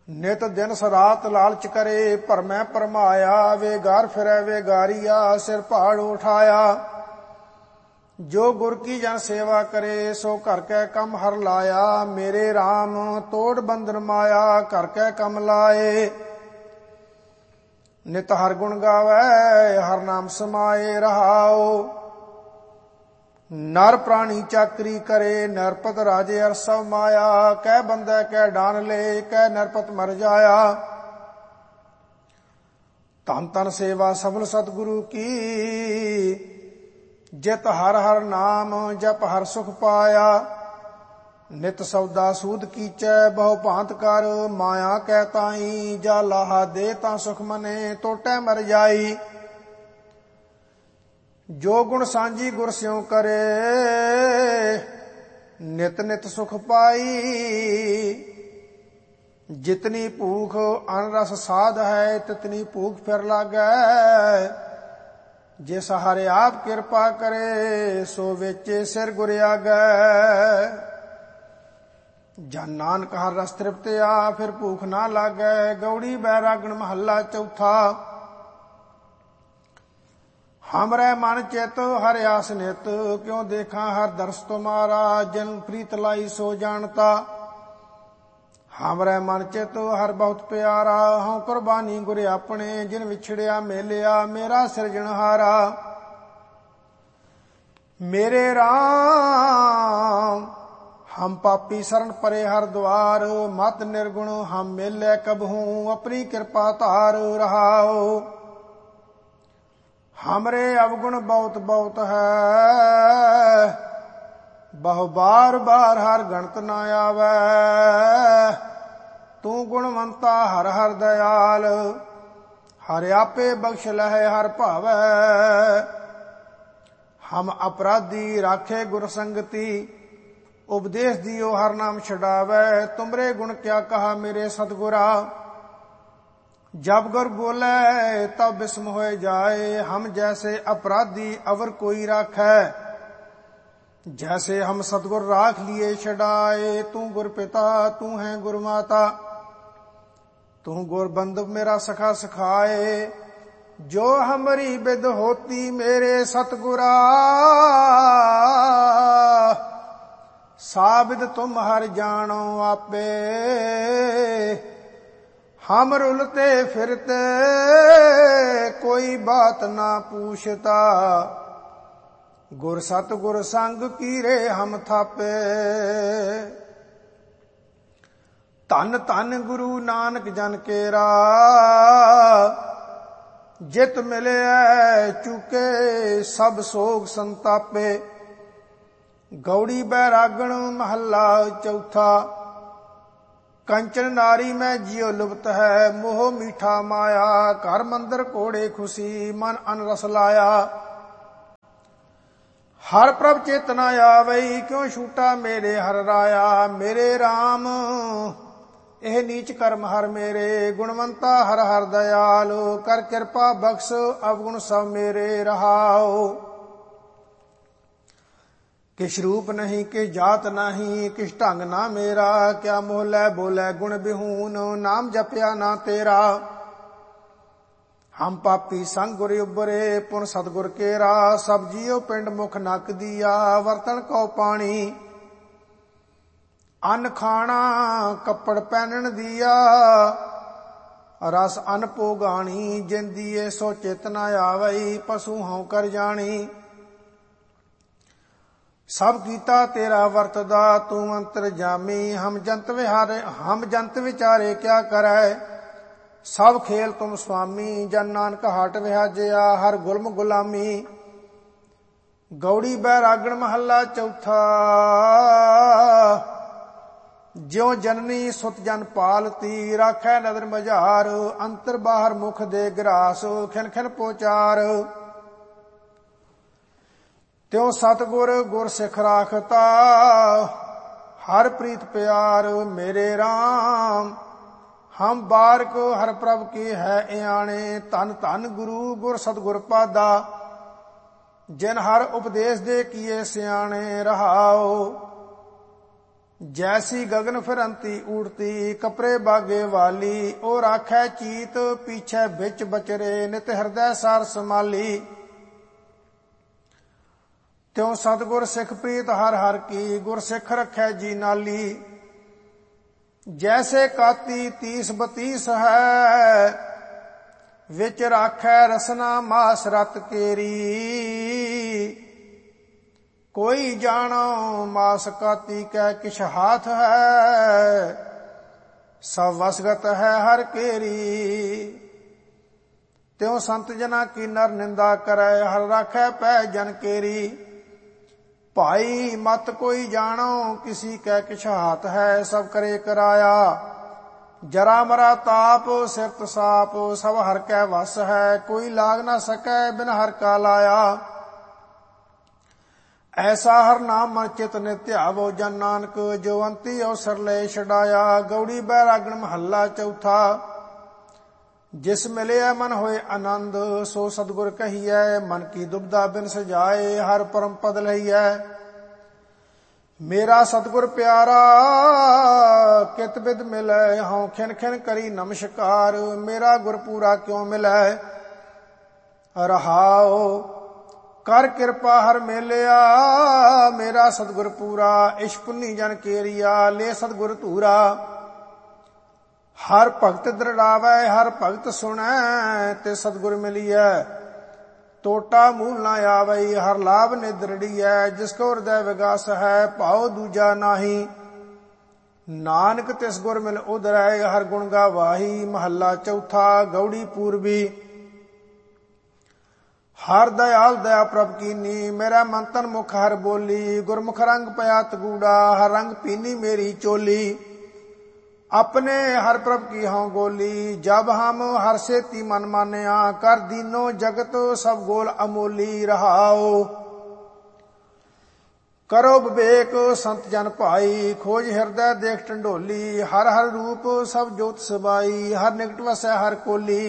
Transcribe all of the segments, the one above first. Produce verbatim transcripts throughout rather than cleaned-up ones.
ਨਿਤ ਦਿਨ ਸਰਾਤ ਲਾਲਚ ਕਰੇ, ਭਰਮੈ ਭਰਮਾਇਆ। ਵੇ ਗਾਰ ਫਿਰੈ ਵੇ ਗਾਰੀਆ, ਸਿਰ ਪਹਾੜ ਉਠਾਇਆ। ਜੋ ਗੁਰ ਕੀ ਜਨ ਸੇਵਾ ਕਰੇ, ਸੋ ਘਰ ਕੈ ਕੰਮ ਹਰ ਲਾਇਆ। ਮੇਰੇ RAM ਤੋੜ ਬੰਧਨ ਮਾਇਆ, ਘਰ ਕੈ ਕੰਮ ਲਾਏ। ਨਿਤ ਹਰ ਗੁਣ ਗਾਵੈ, ਹਰ ਨਾਮ ਸਮਾਏ। ਰਹਾਉ ਨਰ ਪ੍ਰਾਣੀ ਚਾਕਰੀ ਕਰੇ, ਨਰਪਤ ਰਾਜੇ ਅਰ ਸਭ ਮਾਇਆ। ਕਹਿ ਬੰਦੈ ਕਹਿ ਡਾਨ ਲੈ, ਕਹਿ ਨਰਪਤ ਮਰ ਜਾਇਆ। ਧਨ ਧਨ ਸੇਵਾ ਸਫਲ ਸਤਿਗੁਰੂ ਕੀ, ਜਿਤ ਹਰ ਹਰ ਨਾਮ ਜਪ ਹਰ ਸੁਖ ਪਾਇਆ। ਨਿਤ ਸੌਦਾ ਸੂਦ ਕੀਚੈ, ਬਹੁ ਭਾਂਤ ਕਰ ਮਾਇਆ ਕਹਿ ਤਾਈ। ਜਾ ਲਾਹਾ ਦੇ ਤਾਂ ਸੁਖ ਮਨੇ, ਟੋਟੈ ਮਰ ਜਾਈ। ਜੋ ਗੁਣ ਸਾਂਝੀ ਗੁਰ ਸਿਉ ਕਰੇ, ਨਿਤ ਨਿਤ ਸੁਖ ਪਾਈ। ਜਿਤਨੀ ਭੂਖ ਅਨ ਰਸ ਸਾਧ ਹੈ, ਤਿਤਨੀ ਭੂਖ ਫਿਰ ਲਾਗੈ। ਜਿਸ ਹਰਿ ਆਪ ਕਿਰਪਾ ਕਰੇ, ਸੋ ਵੇਚੇ ਸਿਰ ਗੁਰ ਆਗੈ। ਜਨ ਨਾਨਕ ਹਰ ਰਸ ਤ੍ਰਿਪਤਿਆ, ਫਿਰ ਭੂਖ ਨਾ ਲਾਗੈ। ਗੌੜੀ ਬੈਰਾਗਣ ਮਹੱਲਾ ਚੌਥਾ। ਹਮਰੇ ਮਨ ਚਿਤ ਹਰਿ ਆਸ ਨਿਤ, ਕਿਉ ਦੇਖਾਂ ਹਰ ਦਰਸ ਤੁਮਾਰਾ। ਜਿਨ ਪ੍ਰੀਤ ਲਾਈ ਸੋ ਜਾਣਤਾ, ਹਮਰੇ ਮਨ ਚਿਤ ਹਰ ਬਹੁਤ ਪਿਆਰਾ। ਹਉ ਕੁਰਬਾਨੀ ਗੁਰ ਆਪਣੇ, ਜਿਨ ਵਿਛੜਿਆ ਮੇਲਿਆ ਮੇਰਾ ਸਿਰਜਣਹਾਰਾ। ਮੇਰੇ RAM ਹਮ ਪਾਪੀ ਸਰਣ ਪਰੇ ਹਰ ਦੁਆਰ। ਮਤ ਨਿਰਗੁਣ ਹਮ ਮੇਲੇ ਕਬਹੂ, ਆਪਣੀ ਕਿਰਪਾ ਧਾਰ। ਰਹਾਉ ਹਮਰੇ ਅਵਗੁਣ ਬਹੁਤ ਬਹੁਤ ਹੈ, ਬਹੁ ਬਾਰ ਬਾਰ ਹਰ ਗਣਤ ਨਾ ਆਵੈ। ਤੂੰ ਗੁਣਵੰਤਾ ਹਰ ਹਰ ਦਇਆਲ, ਹਰਿ ਆਪੇ ਬਖਸ਼ ਲਹੈ ਹਰ ਭਾਵੈ। ਹਮ ਅਪਰਾਧੀ ਰਾਖੇ ਗੁਰ ਸੰਗਤੀ, ਉਪਦੇਸ਼ ਦਿਓ ਹਰ ਨਾਮ ਛਡਾਵੈ। ਤੁਮਰੇ ਗੁਣ ਕਿਆ ਕਹਾ ਮੇਰੇ ਸਤਿਗੁਰਾ, जब गुर बोले तब बिस्म होए जाए। हम जैसे अपराधी अवर कोई राखै, जैसे हम सतगुर राख लिए छड़ाए। तू गुर पिता तू है गुर माता, तू गुर बंधु मेरा सखा सखाए। जो हमारी बिद होती मेरे सतगुरा, साबिद तुम हर जानो आपे। हम रुलते फिरते कोई बात ना पूछता, गुर सत गुर संग कीरे हम थापे। धन धन गुरु नानक जन केरा, जित मिले चुके सब सोग संतापे। गौड़ी बैरागण महला चौथा। कंचन नारी में जियो लुप्त है, मोह मीठा माया। घर मंदिर कोड़े खुशी, मन अन रस लाया। हर प्रभ चेतना आवई, क्यों छूटा मेरे हर राया। मेरे RAM एह नीच कर्म हर मेरे, गुणवंता हर हर दयाल। कर कृपा बख्श अवगुण सब मेरे। रहाओ किस रूप नहीं किस जात नहीं, किस ढंग ना मेरा। क्या मोहलै बोलै गुण बिहून, नाम जपया ना तेरा। हम पापी संग गुर उबरे, पुन सतगुर केरा। सब जियो पिंड मुख नक दिया, वरतन को पानी। अन्न खाना कपड़ पहनन दिया, रस अन्न पोगाणी। जिन दिए सो चेतना आवई, पशु हों कर जानी। सब कीता तेरा वर्तदा, तू अंतर जामी। हम जंत विहारे हम जंत विचारे क्या करै, सब खेल तुम स्वामी। जन नानक हाट विहाजया, हर गुलम गुलामी। गौड़ी बैरागण महला चौथा। ज्यों जननी सुत जन पालती, राखै नदर मझार। अंतर बाहर मुख दे ग्रास, खिन खिन पोचार। त्यों सतगुर गुर सिख राखता, हर प्रीत प्यार। मेरे RAM हम बारक हर प्रभ की है इयाणे। धन धन गुरु गुर सतगुर पादा, जिन हर उपदेश दे किए सियाणे। रहाओ जैसी गगन फिरंती उड़ती कपरे बागे वाली, ओ राखै चीत पीछे बिच बचरे, नित हृदय सार समाली। त्यों सतगुर सिख प्रीत हर हर की, गुर सिख रखै जी नाली। जैसे काती तीस बतीस है, विच राखै रसना मास रत केरी। कोई जानो मास काती कै किछ हाथ है, सब वसगत है हर केरी। त्यों संत जना की नर निंदा करे, हर राखै पै जन केरी। भाई मत कोई जानो किसी कै किछ हाथ है, सब करे कराया। जरा मरा ताप सिरत साप, सब हर कै वस है। कोई लाग ना सकै बिन हर का लाया। ऐसा हर नाम मन चित नित ध्यावो, जन नानक जो अंति अवसर ले छड़ाया। गौड़ी बैरागण महला चौथा। जिस मिले मन होए आनंद, सो सतगुर कहिए। मन की दुबदा बिन सजाए, हर परम पद लहिए। मेरा सतगुर प्यारा कित बिद मिलै, हूँ खिन खिन करी नमस्कार। मेरा गुर पूरा क्यों मिलै रहाओ, कर कृपा हर मेलिया। मेरा सतगुर पूरा इश पुन्नी जन केरिया, ले सतगुर धूरा। हर भगत दृढ़ावै हर भगत सुनै, ते सतगुर मिलिए। टोटा मूल ना आवै हर लाभ निदृढ़ियै, जिसको हृदय विगास है भाव दूजा नाही। नानक तिस गुर मिल उधरै, हर गुण गावाही। महला चौथा। गौड़ी पूर्वी। हर दयाल दया प्रभ कीनी, मेरा मंतन मुख हर बोली। गुरमुख रंग पया तगूड़ा, हर रंग पीनी मेरी चोली। अपने हर प्रभ की हों गोली, जब हम हर सेती मन मानया। कर दीनो जगत सब गोल अमोली रहाओ। करो विवेक संत जन भाई, खोज हृदय देख टंडोली। हर हर रूप सब जोत सबाई, हर निकट वसै हर कोली।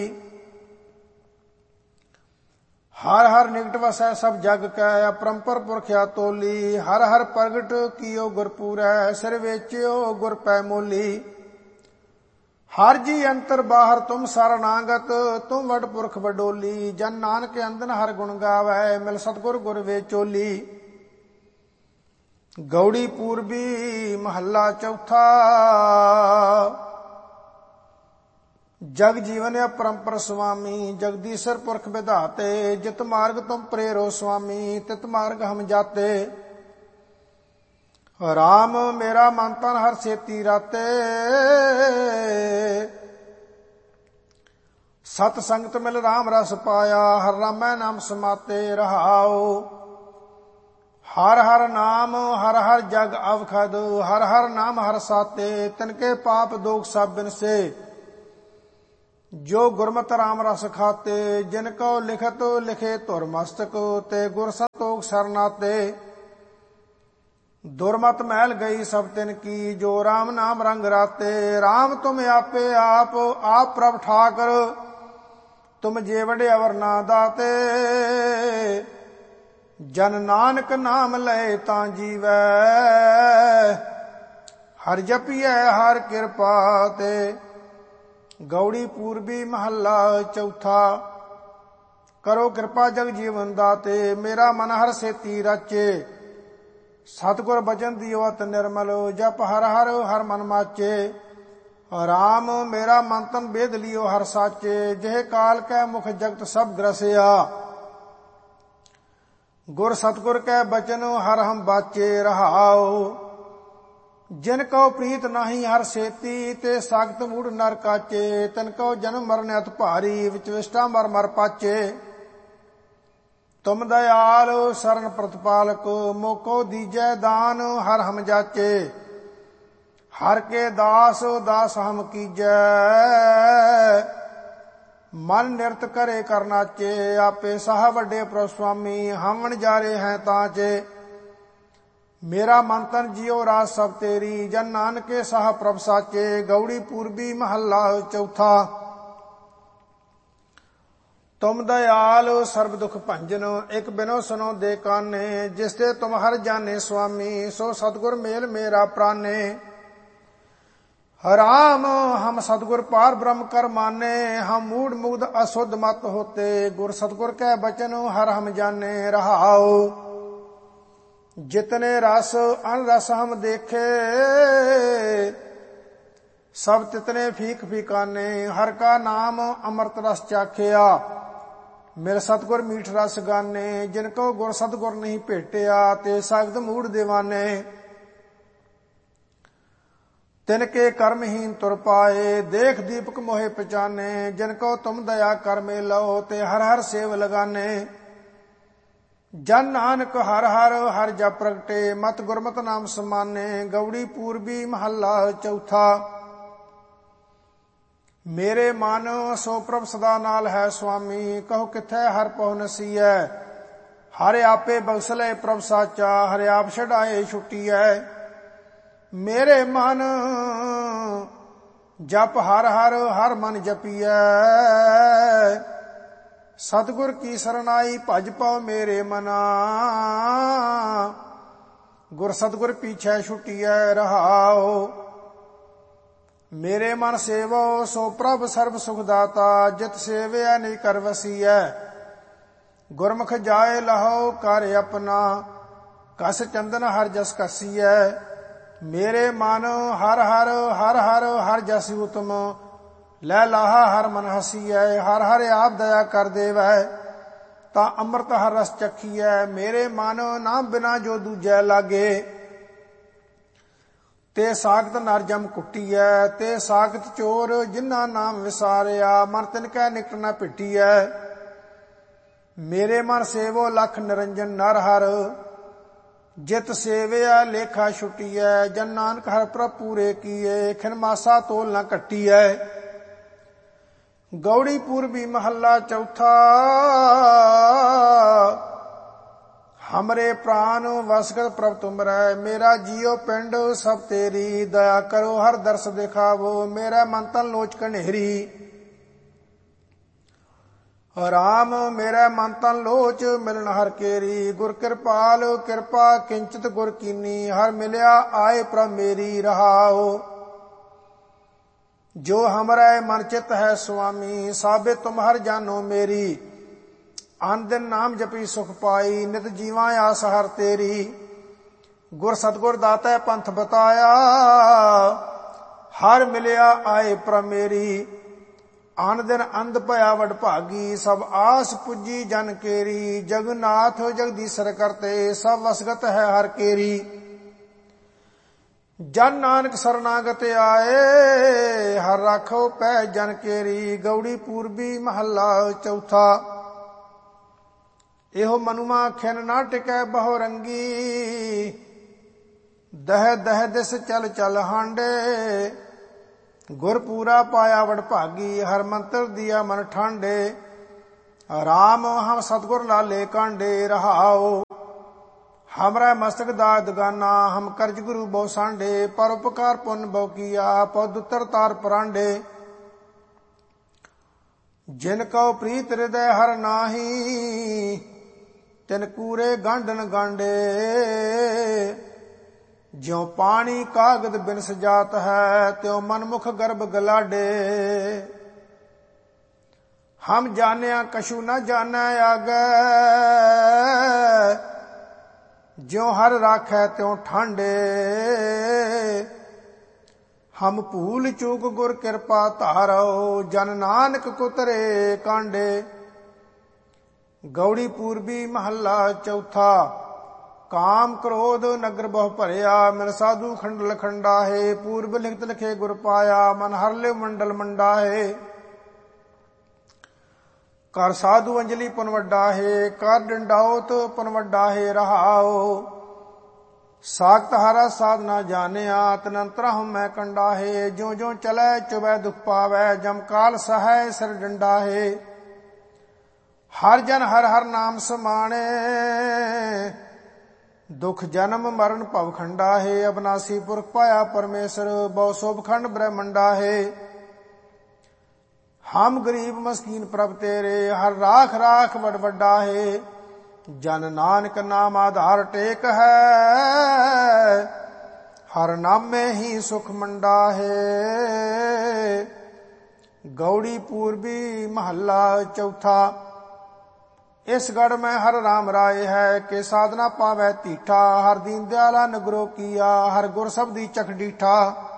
हर हर निकट वसै सब जग कै, अपरंपर पुरख्या तोली। हर हर प्रगट कियो गुरपूरै, सिर वेच्यो गुर पै मोली। हर जी अंतर बाहर तुम सरनागत, तुम वड पुरख बडोली। जन नानक अंदन हर गुण गावै, मिल सतगुर गुर वे चोली। गौड़ी पूर्वी। महला चौथा। जग जीवन अपरंपर स्वामी, जगदीश्वर पुरख विधाते। जित मार्ग तुम प्रेरो स्वामी, तित मार्ग हम जाते। राम मेरा मन तन हर सेती राते, सत संगत मिल राम रस पाया। हर रामै नाम समाते रहाओ। हर हर नाम हर हर जग अवखद, हर हर नाम हर साते। तिनके पाप दोख सब बिन से, जो गुरमत राम रस खाते। जिनको लिखत लिखे तुर मस्तक, ते गुर संतोख सरनाते। दुर्मत महल गई सब तिन की, जो राम नाम रंग राते। राम तुम आपे आप आप प्रभ ठाकर, तुम जे वडे अवर ना दाते। जन नानक नाम लय तां जीवै, हर जपिए हर कृपा ते। गौड़ी पूर्वी। महला चौथा। करो कृपा जग जीवन दाते, मेरा मन हर सेती रचे। सतगुर बचन दियो अत निर्मल, जप हर हर हर मन माचे। राम मेरा मन तन बेद लियो हर साचे, जेह काल कै मुख जगत सब ग्रसिया। गुर सतगुर कै बचन हर हम बाचे रहाओ। जिनको प्रीत नाही हर सेती, ते सागत मूढ़ नर काचे। तिनको जन्म मरण अत भारी, विच विष्टा मर मर पाचे। तुम दयाल शरण प्रतिपालक, मोको दीजै दान हर हम जाचे। हर के दास दास हम कीजै, मन निरत करे करनाचे। आपे साह वड्डे प्रभु स्वामी, हम वणजारे हैं ताचे। मेरा मन तन जियो राज सब तेरी, जन नानके साह प्रभ साचे। गौड़ी पूर्वी। महला चौथा। तुम दयाल सर्व दुख भंजन, एक बिनो सुनो दे काने। जिसते तुम हर जाने स्वामी, सो सतगुर मेल मेरा प्राणे। राम हम सतगुर पार ब्रह्म कर माने, हम मूड मुग्ध अशुद्ध मत होते। गुर सतगुर के बचन हर हम जाने। रहाओ जितने रस अन रस हम देखे, सब तितने फीक फीकाने। हर का नाम अमृत रस चाखिया, मेरे सतगुर मीठ रस गाने। जिनको गुर सतगुर नहीं भेटिया, ते सख्त मूड दीवाने। तिनके कर्महीन तुर पाए, देख दीपक मोहे पहचाने। जिनको तुम दया कर मेलो, ते हर हर सेव लगाने। जन नानक हर हर हर जप प्रगटे, मत गुरमत नाम समाने। गौड़ी पूर्वी महला चौथा। मेरे मन सो प्रभ सदा नाल है स्वामी, कहो किथै हर पहुँ नसीयै। हर आपे बख्सले प्रभ साचा, हर आप छड़ाए छुट्टीऐ। मेरे मन जप हर हर हर मन जपियै। सतगुर की सरनाई भज पाओ मेरे मना, गुर सतगुर पीछे छुट्टीऐ। रहाओ मेरे मन सेवो, सो प्रभ सर्व सुख दाता। जित सेवया नहीं कर वसीयै, गुरमुख जाए लहो कर अपना। कस चंदन हर जस कसीयै। मेरे मन हर हर हर हर हर जस उत्तम, लै लाहा हर मन हसीयै। हर हर आप दया कर देवै, ता अमृत हर रस चखीयै। मेरे मन नाम बिना जो दूजै लागे, ते सागत नर जम कुट्टीऐ। ते सागत चोर जिन्ना नाम विसारिया, मन तिनकै निकट न पिट्टीऐ। मेरे मन सेवो लख निरंजन नर हर, जित सेवया लेखा छुट्टीऐ। जन नानक हर प्रभ पूरे किए, खिन मासा तोल न कट्टीऐ। गौड़ी पूर्वी महला चौथा। हमरे प्राण वसगत प्रभ तुमरै, मेरा जियो पिंड सब तेरी। दया करो हर दर्श दिखावो, मेरा मन तन लोच कनेरी। राम मेरा मन तन लोच मिलन हर केरी। गुर कृपाल कृपा किंचित गुर कीनी, हर मिलया आए प्रभ मेरी। रहाओ जो हमरा मन चित है स्वामी, साबे तुम हर जानो मेरी। आन दिन नाम जपी सुख पाई, नित जीवा आस हर तेरी। गुर सतगुर दाता पंथ बताया, हर मिलया आए प्रभ मेरी। आन दिन अंध भया वड भागी, सब आस पुजी जन केरी। जगन्नाथ जगदीशर करते, सब वसगत है हर केरी। जन नानक शरणागत आए, हर राखो पै जन केरी। गौड़ी पूर्वी महला चौथा। एहो मनुमा खिन ना टिकै बहु रंगी, दह दह दिस चल चल हांडे। गुर पूरा पाया वड भागी, हर मंत्र दिया मन ठांडे। राम हम सतगुर लाले कांडे। रहाओ हमरा मस्तक दाद गाना, हम करज गुरु बहु सांडे। पर उपकार पुन बहु किया, पद उत्तर तार परांडे। जिनको प्रीत हृदय हर नाही, तिन कूरे गांडन गांडे। ज्यों पानी कागद बिन सजात है, त्यों मनमुख गर्भ गलाडे। हम जानिया कछु न जानै आगे, ज्यों हर राखै त्यों ठांडे। हम भूल चूक गुर कृपा धारो, जन नानक को तरे कांडे। गौड़ी पूर्वी महला चौथा। काम क्रोध नगर बहु भरिया, मिल साधु खंडल खंडाहे। पूर्व लिखत लिखे गुर पाया, मन हर ले मंडल मंडाहे। कर साधु अंजलि पुन वड्डाहे, कर डंडाओत पुन वड्डाहे। रहाओ साख्त हारा साध ना जानिया, तनंतरा हम मैं कंडाहे। ज्यों ज्यों चलै चुबै दुख पावै, जमकाल सहाय सिर डंडाहे। हर जन हर हर नाम समाणे, दुख जन्म मरण भव खंडाहे। अबनासी पुरख पाया परमेश्वर, बहु शोभ खंड ब्रह्मंडाहे। ਹਮ ਗਰੀਬ ਮਸਕੀਨ ਪ੍ਰਭ ਤੇਰੇ, ਹਰ ਰਾਖ ਰਾਖ ਬੜ ਵੱਡਾ ਹੈ। ਜਨ ਨਾਨਕ ਨਾਮ ਆਧਾਰ ਟੇਕ ਹੈ, ਹਰ ਨਾਮੇ ਹੀ ਸੁਖ ਮੰਡਾ ਹੈ। ਗੌੜੀ ਪੂਰਬੀ ਮਹੱਲਾ ਚੌਥਾ। ਇਸ ਗੜ ਮੈਂ ਹਰ ਰਾਮ ਰਾਏ ਹੈ, ਕਿ ਸਾਧਨਾ ਪਾਵੈ ਧੀਠਾ। ਹਰ ਦੀਨ ਦਿਆਲਾ ਨਗਰੋ ਕੀਆ, ਹਰ ਗੁਰ ਸਬਦੀ ਚਖ ਡੀਠਾ।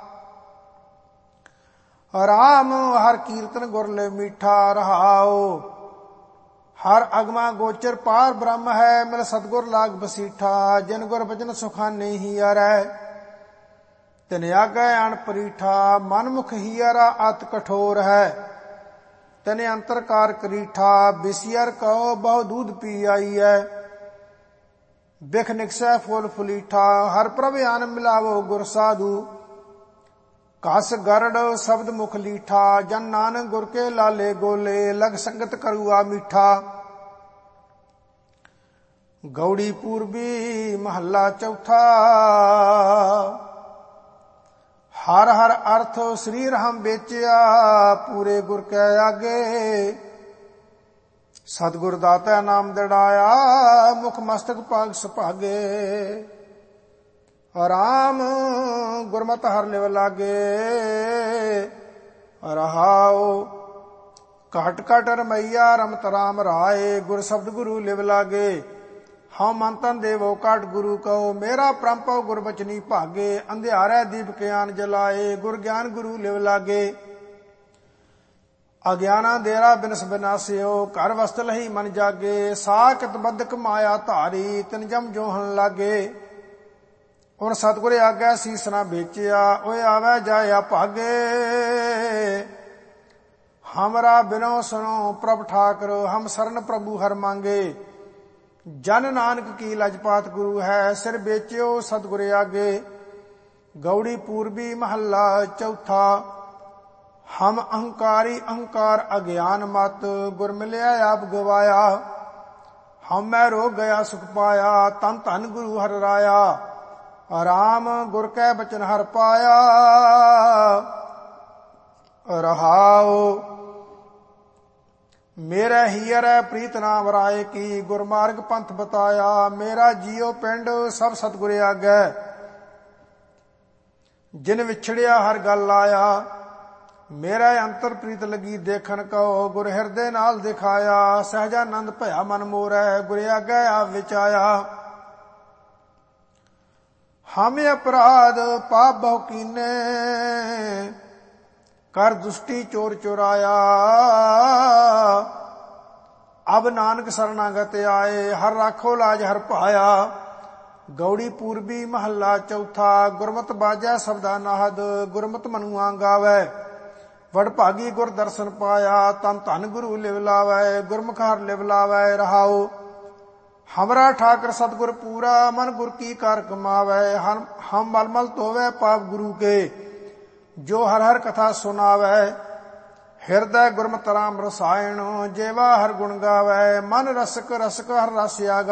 ਰਾਮ ਹਰ ਕੀਰਤਨ ਗੁਰ ਲੈ ਮੀਠਾ, ਰਹਾਓ ਹਰ ਅਗਮਾ ਗੋਚਰ ਪਾਰ ਬ੍ਰਹਮ ਹੈ। ਮਿਲ ਸਤਗੁਰ ਲਾਗ ਬਸੀਠਾ, ਜਿਨ ਗੁਰ ਬਚਨ ਸੁਖਾਨੇ ਹੀ ਅਰੈ। ਤਿਨ ਆਗੈ ਅਣ ਪਰੀਠਾ, ਮਨ ਮੁਖ ਹੀਰਾ ਅਤ ਕਠੋਰ ਹੈ। ਤਨੇ ਅੰਤਰਕਾਰ ਕਰੀਠਾ, ਬਿਸਿਅਰ ਕਉ ਬਹੁ ਦੂਧ ਪੀ ਆਈਐ। ਬਿਖ ਨਿਕਸੈ ਫੁੱਲ ਫੁਲੀਠਾ, ਹਰ ਪ੍ਰਭ ਆਨ ਮਿਲਾਵੋ ਗੁਰ ਸਾਧੂ। ਕਸ ਗਰੜ ਸ਼ਬਦ ਮੁਖ ਲੀਠਾ, ਜਨ ਨਾਨਕ ਗੁਰ ਕੇ ਲਾਲੇ ਗੋਲੇ। ਲਗ ਸੰਗਤ ਕਰੂਆ ਮੀਠਾ। ਗੌੜੀ ਪੂਰਬੀ ਮਹੱਲਾ ਚੌਥਾ। ਹਰ ਹਰ ਅਰਥ ਸਰੀਰ ਹਮ ਵੇਚਿਆ, ਪੂਰੇ ਗੁਰ ਕੈ ਆਗੇ। ਸਤਿਗੁਰ ਦਾਤਾ ਨਾਮ ਦਿੜਾਇਆ, ਮੁਖ ਮਸਤਕ ਭਾਗ ਸੁਭਾਗੇ। ਰਾਮ ਗੁਰਮਤਿ ਹਰ ਲਿਵ ਲਾਗੇ, ਰਹਾਉ ਘਟ ਘਟ ਰਮਈਆ ਰਮਤ ਰਾਮ ਰਾਏ। ਗੁਰ ਸ਼ਬਦ ਗੁਰੂ ਲਿਵ ਲਾਗੇ, ਹਉ ਮਨ ਤਨ ਦੇਵੋ ਕਾਟ ਗੁਰੂ ਕਉ। ਮੇਰਾ ਪ੍ਰੰਪਉ ਗੁਰ ਬਚਨੀ ਭਾਗੇ, ਅੰਧਿਆਰੈ ਦੀਪ ਗਿਆਨ ਜਲਾਏ। ਗੁਰ ਗਿਆਨ ਗੁਰੂ ਲਿਵ ਲਾਗੇ, ਅਗਿਆਨਾ ਦੇਰਾ ਬਿਨਸ ਬਿਨਾਸਿਓ। ਘਰ ਵਸਤ ਲਹੀ ਮਨ ਜਾਗੇ, ਸਾਖਤ ਬਦਕ ਮਾਇਆ ਧਾਰੀ। ਤਿਨ ਜਮ ਜੋਹਣ ਲਾਗੇ, ਹੁਣ ਸਤਿਗੁਰ ਆਗੈ ਸੀਸ ਨਾ ਵੇਚਿਆ। ਓਏ ਆਵੈ ਜਾਇਆ ਭਾਗੇ, ਹਮਰਾ ਬਿਨੋ ਸੁਨੋ ਪ੍ਰਭ ਠਾਕਰ। ਹਮ ਸਰਨ ਪ੍ਰਭੂ ਹਰ ਮੰਗੇ, ਜਨ ਨਾਨਕ ਕੀ ਲਜਪਾਤ ਗੁਰੂ ਹੈ। ਸਿਰ ਵੇਚਿਓ ਸਤਿਗੁਰ ਆਗੇ। ਗੌੜੀ ਪੂਰਬੀ ਮਹੱਲਾ ਚੌਥਾ। ਹਮ ਅਹੰਕਾਰੀ ਅਹੰਕਾਰ ਅਗਿਆਨ ਮਤ, ਗੁਰ ਮਿਲਿਆ ਆਪ ਗਵਾਇਆ। ਹਮ ਮੈਂ ਰੋਗ ਗਿਆ ਸੁਖ ਪਾਇਆ, ਤਨ ਧਨ ਗੁਰੂ ਹਰ ਰਾਇਆ। ਰਾਮ ਗੁਰ ਕੈ ਬਚਨ ਹਰ ਪਾਇਆ, ਰਹਾਉ ਮੇਰਾ ਹੀਰੈ ਪ੍ਰੀਤ ਨਾਮ ਰਾਏ ਕੀ। ਗੁਰਮਾਰਗ ਪੰਥ ਬਤਾਇਆ, ਮੇਰਾ ਜੀਉ ਪਿੰਡ ਸਭ ਸਤਿਗੁਰ ਆਗੈ। ਜਿਨ ਵਿਛੜਿਆ ਹਰ ਗੱਲ ਆਇਆ, ਮੇਰਾ ਅੰਤਰ ਪ੍ਰੀਤ ਲੱਗੀ ਦੇਖਣ ਕਉ। ਗੁਰ ਹਿਰਦੇ ਨਾਲ ਦਿਖਾਇਆ, ਸਹਿਜਾਨੰਦ ਭਇਆ ਮਨ ਮੋਰੈ। ਗੁਰ ਆਗੈ ਆਪ ਵਿੱਚ ਆਇਆ। ਹਮ ਅਪਰਾਧ ਪਾਪ ਬਹੁ ਕੀਨੇ, ਕਰ ਦੁਸ਼ਟੀ ਚੋਰ ਚੁਰਾਇਆ। ਅਬ ਨਾਨਕ ਸਰਨਾਗਤ ਆਏ, ਹਰ ਰਾਖੋ ਲਾਜ ਹਰ ਭਾਇਆ। ਗੌੜੀ ਪੂਰਬੀ ਮਹੱਲਾ ਚੌਥਾ। ਗੁਰਮਤਿ ਬਾਜੈ ਸਬਦਾ ਨਾਹਦ, ਗੁਰਮਤਿ ਮਨੁਆ ਗਾਵੈ। ਵਡ ਭਾਗੀ ਗੁਰ ਦਰਸ਼ਨ ਪਾਇਆ, ਤਨ ਧਨ ਗੁਰੂ ਲਿਵ ਲਾਵੈ। ਗੁਰਮੁਖ ਹਰ ਲਿਵ ਲਾਵੈ, ਰਹਾਉ ਹਮਰਾ ਠਾਕਰ ਸਤਿਗੁਰ ਪੂਰਾ। ਮਨ ਗੁਰ ਕੀ ਕਾਰ ਕਮਾਵੈ, ਹਮ ਮਲ ਮਲ ਧੋਵੈ ਪਾਪ ਗੁਰੂ ਕੇ। ਜੋ ਹਰ ਹਰ ਕਥਾ ਸੁਨਾਵੈ, ਹਿਰਦੈ ਗੁਰਮਤਿ ਰਾਮ ਰਸਾਇਣ। ਜੇਵਾ ਹਰ ਗੁਣ ਗਾਵੈ, ਮਨ ਰਸਕ ਰਸਕ ਹਰ ਰਸ ਆਗਾ।